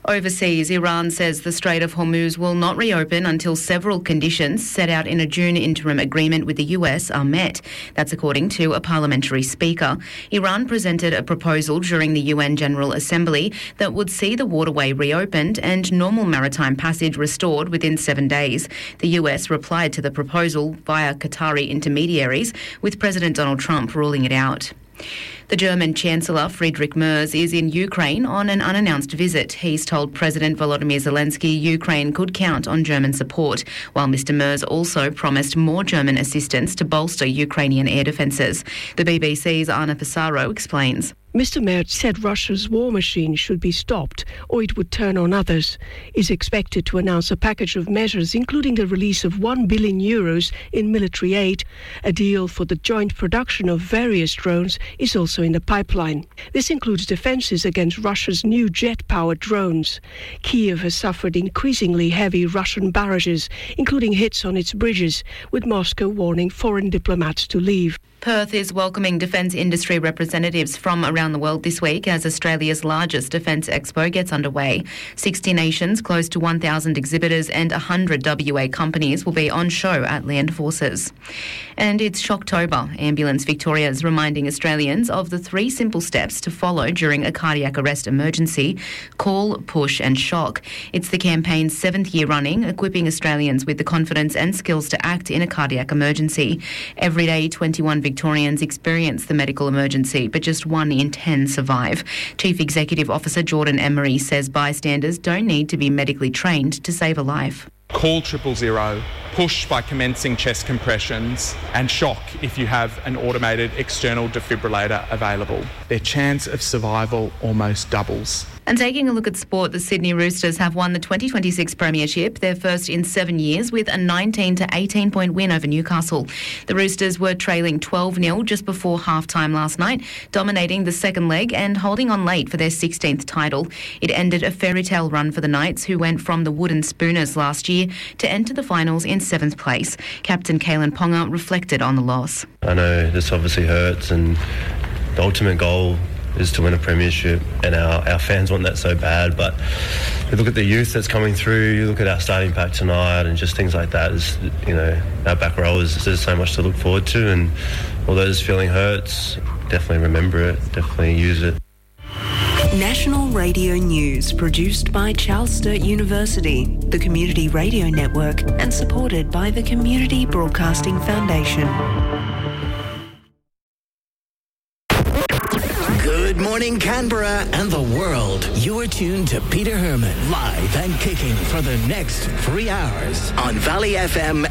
Overseas, Iran says the Strait of Hormuz will not reopen until several conditions set out in a June interim agreement with the US are met. That's according to a parliamentary speaker. Iran presented a proposal during the UN General Assembly that would see the waterway reopened and normal maritime passage restored within 7 days. The US replied to the proposal via Qatari intermediaries, with President Donald Trump ruling it out. The German Chancellor Friedrich Merz is in Ukraine on an unannounced visit. He's told President Volodymyr Zelensky Ukraine could count on German support, while Mr Merz also promised more German assistance to bolster Ukrainian air defences. The BBC's Anna Pissarro explains. Mr Merz said Russia's war machine should be stopped or it would turn on others. He's expected to announce a package of measures including the release of €1 billion in military aid. A deal for the joint production of various drones is also in the pipeline. This includes defences against Russia's new jet-powered drones. Kiev has suffered increasingly heavy Russian barrages, including hits on its bridges, with Moscow warning foreign diplomats to leave. Perth is welcoming defence industry representatives from around the world this week as Australia's largest defence expo gets underway. 60 nations, close to 1,000 exhibitors and 100 WA companies will be on show at Land Forces. And it's Shocktober. Ambulance Victoria is reminding Australians of the 3 simple steps to follow during a cardiac arrest emergency: call, push and shock. It's the campaign's 7th year running, equipping Australians with the confidence and skills to act in a cardiac emergency. Every day, 21 Victorians experience the medical emergency, but just 1 in 10 survive. Chief Executive Officer Jordan Emery says bystanders don't need to be medically trained to save a life. Call 000, push by commencing chest compressions, and shock if you have an automated external defibrillator available. Their chance of survival almost doubles. And taking a look at sport, the Sydney Roosters have won the 2026 Premiership, their first in 7 years, with a 19 to 18 point win over Newcastle. The Roosters were trailing 12-0 just before half-time last night, dominating the second leg and holding on late for their 16th title. It ended a fairy tale run for the Knights, who went from the Wooden Spooners last year to enter the finals in 7th place. Captain Kalen Ponga reflected on the loss. I know this obviously hurts, and the ultimate goal is to win a premiership, and our fans want that so bad. But you look at the youth that's coming through, you look at our starting pack tonight, and just things like that. Our back row there's so much to look forward to, and although this feeling hurts, definitely remember it, definitely use it. National Radio News, produced by Charles Sturt University, the Community Radio Network, and supported by the Community Broadcasting Foundation. Good morning, Canberra and the world. You're tuned to Peter Herman, live and kicking for the next 3 hours on Valley FM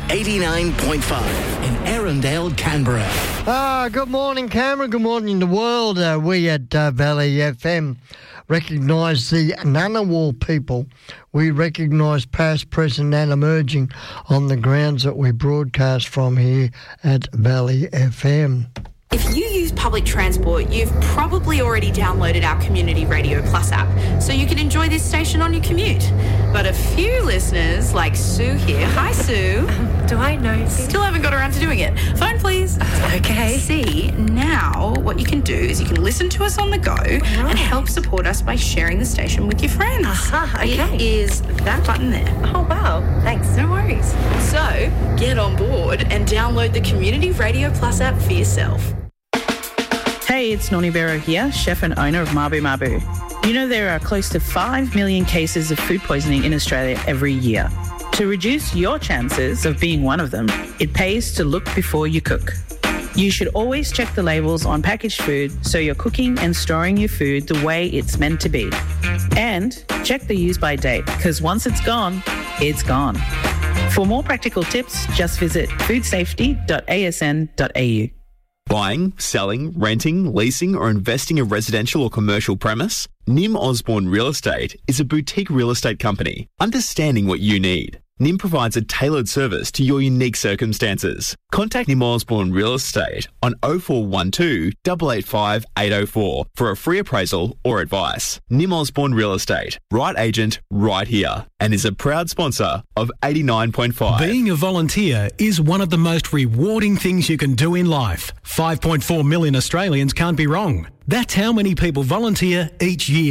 89.5 in Arundel, Canberra. Good morning, Canberra. Good morning, the world. We at Valley FM recognise the Ngunnawal people. We recognise past, present and emerging on the grounds that we broadcast from here at Valley FM. If you use public transport, you've probably already downloaded our Community Radio Plus app, so you can enjoy this station on your commute. But a few listeners, like Sue here, hi Sue. Do I know? Still haven't got around to doing it. Phone please. Okay. See, now what you can do is you can listen to us on the go and help support us by sharing the station with your friends. Okay. It is that button there. Oh wow, thanks. No worries. So, get on board and download the Community Radio Plus app for yourself. Hey, it's Noni Vero here, chef and owner of Mabu Mabu. You know there are close to 5 million cases of food poisoning in Australia every year. To reduce your chances of being one of them, it pays to look before you cook. You should always check the labels on packaged food so you're cooking and storing your food the way it's meant to be. And check the use-by date, because once it's gone, it's gone. For more practical tips, just visit foodsafety.asn.au. Buying, selling, renting, leasing or investing a residential or commercial premise? Nim Osborne Real Estate is a boutique real estate company, understanding what you need. Nim provides a tailored service to your unique circumstances. Contact Nim Osborne Real Estate on 0412 885 804 for a free appraisal or advice. Nim Osborne Real Estate, right agent, right here, and is a proud sponsor of 89.5. Being a volunteer is one of the most rewarding things you can do in life. 5.4 million Australians can't be wrong. That's how many people volunteer each year.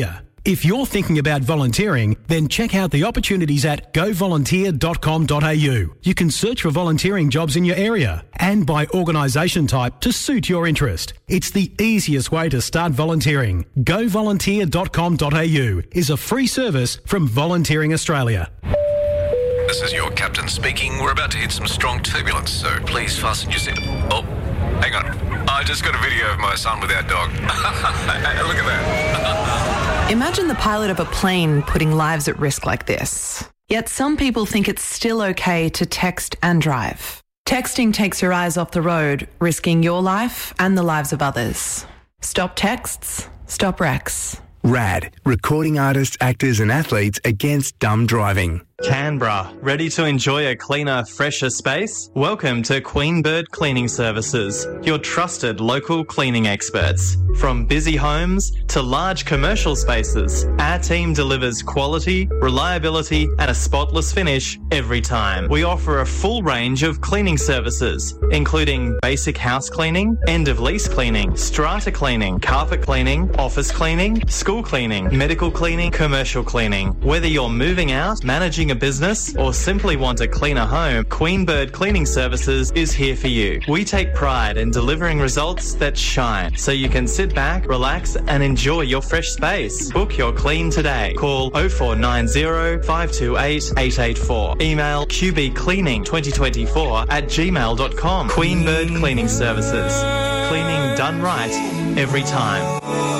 If you're thinking about volunteering, then check out the opportunities at govolunteer.com.au. You can search for volunteering jobs in your area and by organisation type to suit your interest. It's the easiest way to start volunteering. Govolunteer.com.au is a free service from Volunteering Australia. This is your captain speaking. We're about to hit some strong turbulence, so please fasten your seat. Oh, hang on. I just got a video of my son with our dog. Look at that. Imagine the pilot of a plane putting lives at risk like this. Yet some people think it's still okay to text and drive. Texting takes your eyes off the road, risking your life and the lives of others. Stop texts, stop wrecks. RAD, recording artists, actors and athletes against dumb driving. Canberra, ready to enjoy a cleaner, fresher space? Welcome to Queen Bird Cleaning Services, your trusted local cleaning experts. From busy homes to large commercial spaces, our team delivers quality, reliability and a spotless finish every time. We offer a full range of cleaning services, including basic house cleaning, end-of-lease cleaning, strata cleaning, carpet cleaning, office cleaning, school cleaning, medical cleaning, commercial cleaning. Whether you're moving out, managing a business or simply want a cleaner home, Queen Bird Cleaning Services is here for you. We take pride in delivering results that shine, so you can sit back, relax and enjoy your fresh space. Book your clean today. Call 0490 528 884. Email qbcleaning2024@gmail.com. Queen Bird Cleaning Services. Cleaning done right every time.